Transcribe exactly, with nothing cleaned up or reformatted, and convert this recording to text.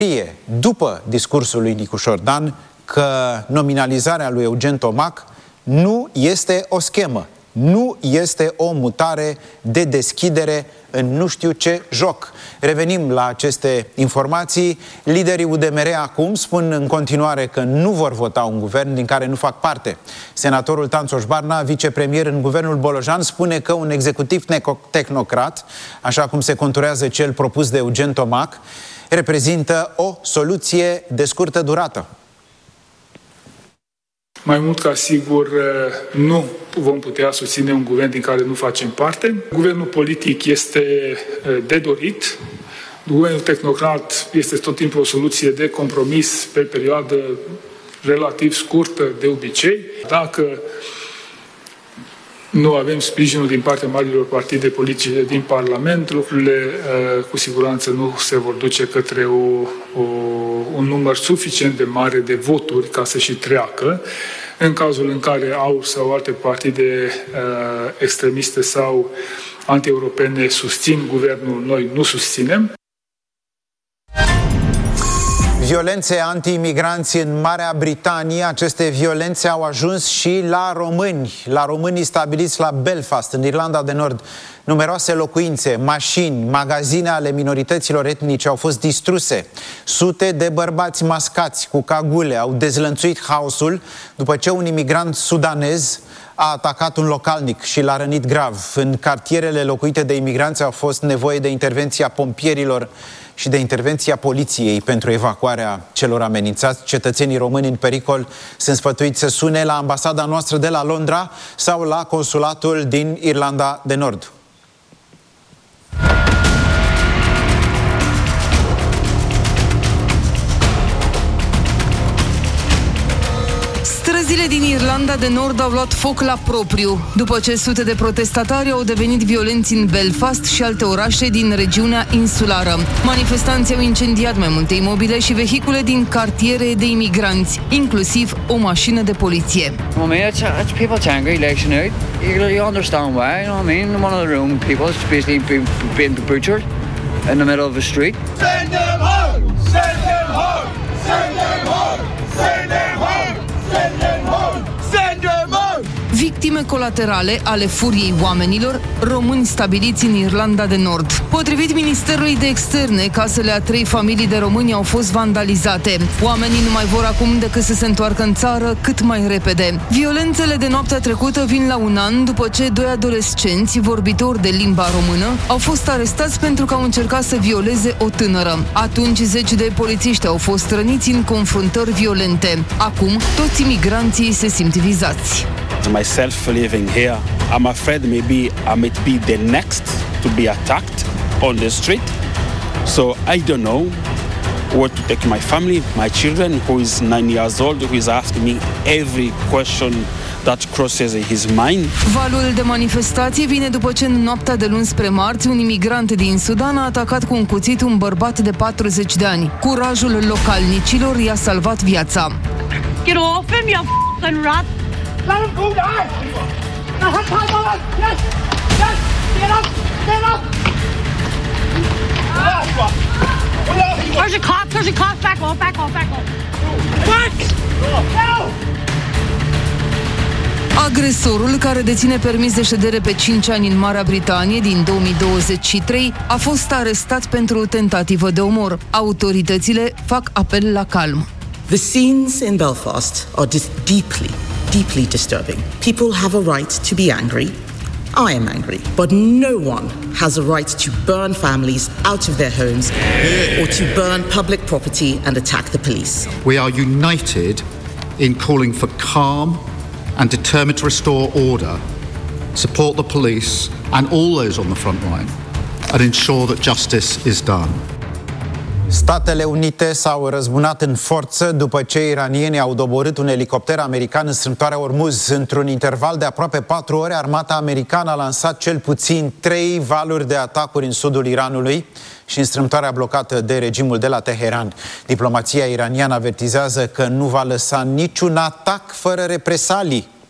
după discursul lui Nicu Șordan că nominalizarea lui Eugen Tomac nu este o schemă, nu este o mutare de deschidere în nu știu ce joc. Revenim la aceste informații. Liderii U D M R acum spun în continuare că nu vor vota un guvern din care nu fac parte. Senatorul Tanțoș Barna, vicepremier în guvernul Bolojan, spune că un executiv tehnocrat, așa cum se conturează cel propus de Eugen Tomac, reprezintă o soluție de scurtă durată. Mai mult ca sigur, nu vom putea susține un guvern din care nu facem parte. Guvernul politic este de dorit. Guvernul tehnocrat este tot timpul o soluție de compromis pe perioadă relativ scurtă de obicei. Dacă nu avem sprijinul din partea marilor partide politice din Parlament, lucrurile cu siguranță nu se vor duce către o, o, un număr suficient de mare de voturi ca să și treacă. În cazul în care au sau alte partide uh, extremiste sau anti-europene susțin guvernul, noi nu susținem. Violențe anti-imigranți în Marea Britanie. Aceste violențe au ajuns și la români, la românii stabiliți la Belfast, în Irlanda de Nord. Numeroase locuințe, mașini, magazine ale minorităților etnice au fost distruse. Sute de bărbați mascați cu cagule au dezlănțuit haosul după ce un imigrant sudanez a atacat un localnic și l-a rănit grav. În cartierele locuite de imigranți a fost nevoie de intervenția pompierilor și de intervenția poliției pentru evacuarea celor amenințați. Cetățenii români în pericol sunt sfătuiți să sune la ambasada noastră de la Londra sau la consulatul din Irlanda de Nord. Străzile din Irlanda de Nord au luat foc la propriu, după ce sute de protestatari au devenit violenți în Belfast și alte orașe din regiunea insulară. Manifestanții au incendiat mai multe imobile și vehicule din cartiere de imigranți, inclusiv o mașină de poliție. I mean, it's, it's people's angry election out. You, you understand why, you know what I mean? One of their own people is basically being, being butchered in the middle of the street. Send them home! Send them home! Send them home! Send them home! Send them home! Send them home! Victime colaterale ale furiei oamenilor români stabiliți în Irlanda de Nord. Potrivit Ministerului de Externe, casele a trei familii de români au fost vandalizate. Oamenii nu mai vor acum decât să se întoarcă în țară cât mai repede. Violențele de noaptea trecută vin la un an după ce doi adolescenți vorbitori de limba română au fost arestați pentru că au încercat să violeze o tânără. Atunci zeci de polițiști au fost răniți în confruntări violente. Acum toți imigranții se simt vizați. Myself living here, I'm afraid maybe I might be the next to be attacked on the street. So I don't know where to take my family, my children, who is nine years old, who is asking me every question that crosses his mind. Valul de manifestație vine după ce în noaptea de luni spre marți un imigrant din Sudan a atacat cu un cuțit un bărbat de patruzeci de ani. Curajul localnicilor i-a salvat viața. Get off him, you f***ing rat! Let him go down! Let him come on! Yes! Yes! Get up! Get up! There's a cop! There's a cop! Back off! Back off! Back off! Back! No! Agresorul, care deține permis de ședere pe cinci ani în Marea Britanie din două mii douăzeci și trei, a fost arestat pentru tentativă de omor. Autoritățile fac apel la calm. The scenes in Belfast are just deeply deeply disturbing. People have a right to be angry. I am angry. But no one has a right to burn families out of their homes or to burn public property and attack the police. We are united in calling for calm and determined to restore order, support the police and all those on the front line, and ensure that justice is done. Statele Unite s-au răzbunat în forță după ce iranienii au doborât un elicopter american în strâmtoarea Ormuz. Într-un interval de aproape patru ore, armata americană a lansat cel puțin trei valuri de atacuri în sudul Iranului și în strâmtoarea blocată de regimul de la Teheran. Diplomația iraniană avertizează că nu va lăsa niciun atac fără represalii.